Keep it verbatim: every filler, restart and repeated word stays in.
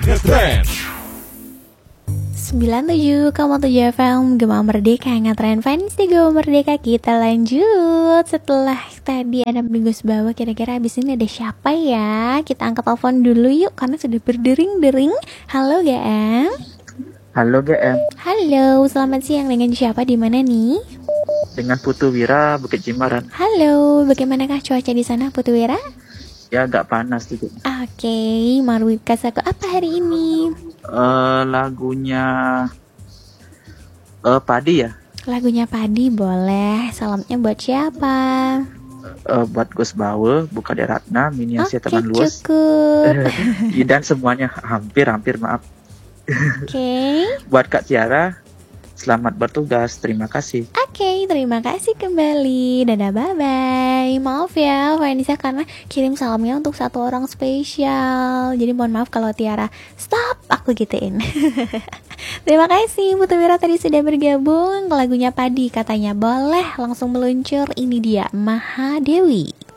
Ngetren sembilan puluh tujuh koma tujuh F M Gema Merdeka Ngetren fans di Gema Merdeka. Kita lanjut. Setelah tadi ada minggu bawah, kira-kira abis ini ada siapa ya? Kita angkat telepon dulu yuk, karena sudah berdering-dering. Halo G M. Halo G M. Halo, selamat siang. Dengan siapa, di mana nih? Dengan Putu Wira, Bukit Jimbaran. Halo, bagaimanakah cuaca di sana, Putu Wira? Ya agak panas juga. Oke, mau kasih aku apa hari ini? Uh, lagunya uh, Padi ya. Lagunya Padi boleh. Salamnya buat siapa? Uh, buat Gus Bawe, Buka Deratna, Miniasi Oke, teman luas. cukup. Dan semuanya hampir-hampir maaf. Oke. Buat Kak Tiara, selamat bertugas. Terima kasih. Oke, terima kasih kembali. Dadah, bye-bye. Maaf ya Vanessa, karena kirim salamnya untuk satu orang spesial. Jadi mohon maaf kalau Tiara stop aku gituin. Terima kasih Putu Wira tadi sudah bergabung. Lagunya Padi katanya boleh langsung meluncur. Ini dia Mahadewi.